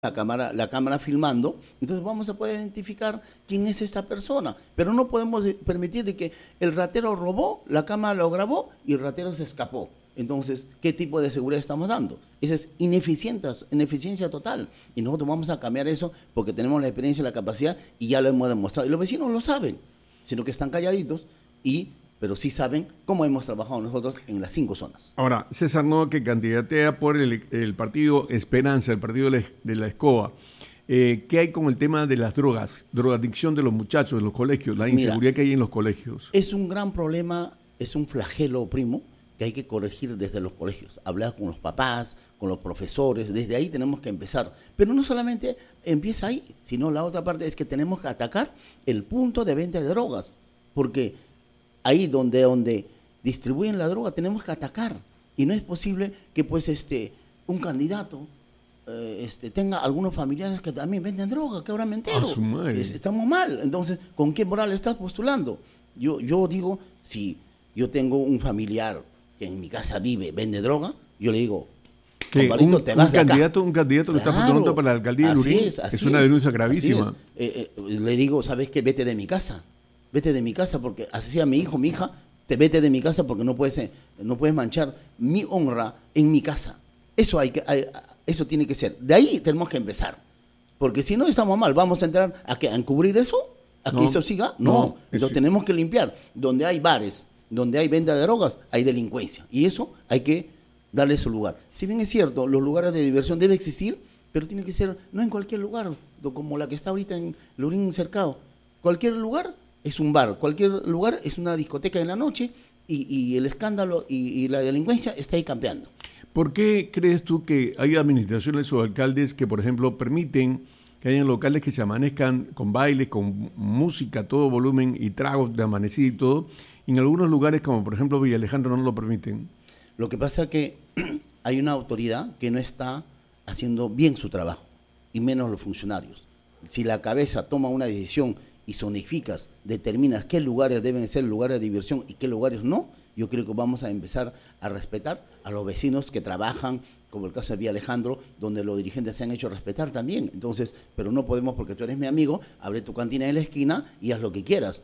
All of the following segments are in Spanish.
la cámara filmando, entonces vamos a poder identificar quién es esta persona. Pero no podemos permitir de que el ratero robó, la cámara lo grabó y el ratero se escapó. Entonces, ¿qué tipo de seguridad estamos dando? Esa es ineficiencia total. Y nosotros vamos a cambiar eso porque tenemos la experiencia y la capacidad y ya lo hemos demostrado. Y los vecinos lo saben, sino que están calladitos pero sí saben cómo hemos trabajado nosotros en las 5 zonas. Ahora, César Novoa, que candidatea por el partido Esperanza, el partido de la Escoba, ¿qué hay con el tema de las drogas, drogadicción de los muchachos, de los colegios, la inseguridad que hay en los colegios? Es un gran problema, es un flagelo, primo, que hay que corregir desde los colegios, hablar con los papás, con los profesores, desde ahí tenemos que empezar. Pero no solamente empieza ahí, sino la otra parte es que tenemos que atacar el punto de venta de drogas, porque ahí donde distribuyen la droga tenemos que atacar, y no es posible que pues un candidato tenga algunos familiares que también venden droga, que ahora me entero. Estamos mal. Entonces, ¿con qué moral estás postulando? Yo digo, si yo tengo un familiar que en mi casa vende droga, yo le digo, un candidato que está postulando para la alcaldía de Lurín es una denuncia gravísima. Le digo, ¿sabes qué? Vete de mi casa, porque así a mi hijo, mi hija, vete de mi casa porque no puedes manchar mi honra en mi casa. Eso tiene que ser. De ahí tenemos que empezar, porque si no estamos mal, vamos a entrar a encubrir eso, que eso siga. No, entonces tenemos que limpiar. Donde hay bares, donde hay venta de drogas, hay delincuencia, y eso hay que darle su lugar. Si bien es cierto, los lugares de diversión deben existir, pero tiene que ser no en cualquier lugar, como la que está ahorita en Lurín Cercado. Cualquier lugar es un bar, cualquier lugar es una discoteca en la noche, y el escándalo y la delincuencia está ahí campeando. ¿Por qué crees tú que hay administraciones o alcaldes que, por ejemplo, permiten que hayan locales que se amanezcan con bailes, con música a todo volumen y tragos de amanecida y todo? Y en algunos lugares, como por ejemplo Villa Alejandro, no lo permiten. Lo que pasa es que hay una autoridad que no está haciendo bien su trabajo, y menos los funcionarios. Si la cabeza toma una decisión y zonificas, determinas qué lugares deben ser lugares de diversión y qué lugares no, yo creo que vamos a empezar a respetar a los vecinos que trabajan, como el caso de Villa Alejandro, donde los dirigentes se han hecho respetar también. Entonces, pero no podemos, porque tú eres mi amigo, abre tu cantina en la esquina y haz lo que quieras.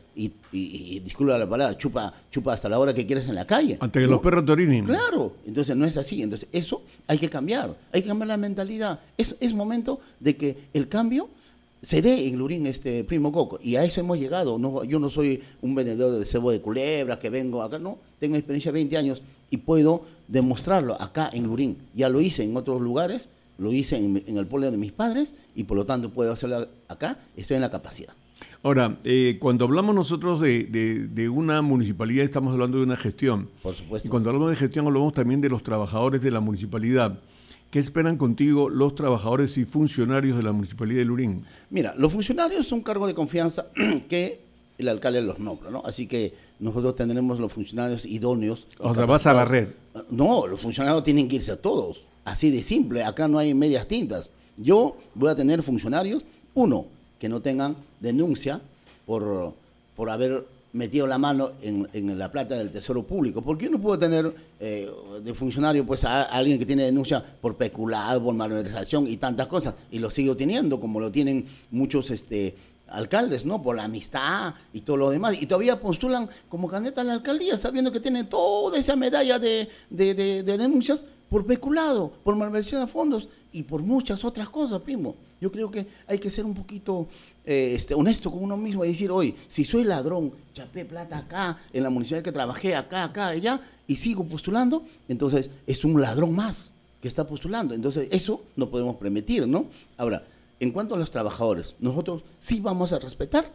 Y disculpa la palabra, chupa hasta la hora que quieras en la calle. Ante que los perros te orinen. Claro, entonces no es así. Entonces eso hay que cambiar la mentalidad. Es momento de que el cambio se dé en Lurín, primo Coco, y a eso hemos llegado. No, yo no soy un vendedor de cebo de culebras que vengo acá, no, tengo experiencia de 20 años y puedo demostrarlo acá en Lurín. Ya lo hice en otros lugares, lo hice en el pueblo de mis padres, y por lo tanto puedo hacerlo acá, estoy en la capacidad. Ahora, cuando hablamos nosotros de una municipalidad, estamos hablando de una gestión. Por supuesto. Y cuando hablamos de gestión, hablamos también de los trabajadores de la municipalidad. ¿Qué esperan contigo los trabajadores y funcionarios de la Municipalidad de Lurín? Mira, los funcionarios son cargo de confianza que el alcalde los nombra, ¿no? Así que nosotros tendremos los funcionarios idóneos. O sea, vas a la red. No, los funcionarios tienen que irse a todos, así de simple, acá no hay medias tintas. Yo voy a tener funcionarios, uno, que no tengan denuncia por haber metido la mano en la plata del Tesoro Público. ¿Por qué no puedo tener de funcionario pues a alguien que tiene denuncia por peculado, por malversación y tantas cosas, y lo sigo teniendo, como lo tienen muchos alcaldes, ¿no? Por la amistad y todo lo demás, y todavía postulan como candidata a la alcaldía sabiendo que tienen toda esa medalla de denuncias por peculado, por malversación de fondos y por muchas otras cosas, primo. Yo creo que hay que ser un poquito honesto con uno mismo y decir, oye, si soy ladrón, chapé plata acá, en la municipalidad que trabajé, acá, allá, y sigo postulando, entonces es un ladrón más que está postulando. Entonces eso no podemos permitir, ¿no? Ahora, en cuanto a los trabajadores, nosotros sí vamos a respetar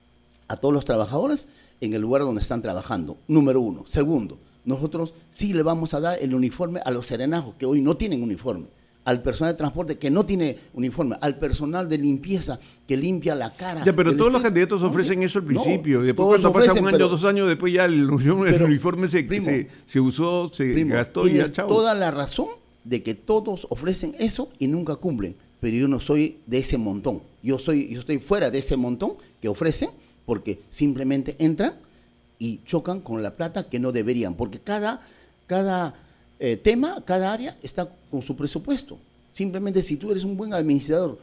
a todos los trabajadores en el lugar donde están trabajando, número uno. Segundo, nosotros sí le vamos a dar el uniforme a los serenajos que hoy no tienen uniforme, al personal de transporte que no tiene uniforme, al personal de limpieza que limpia la cara. Ya, pero todos los candidatos ofrecen eso al principio, y después cuando pasa un año, 2 años, después ya el uniforme se usó, se gastó y ya, chao. Toda la razón de que todos ofrecen eso y nunca cumplen, pero yo no soy de ese montón. Yo estoy fuera de ese montón que ofrecen, porque simplemente entran y chocan con la plata que no deberían, porque cada tema, cada área está con su presupuesto. Simplemente si tú eres un buen administrador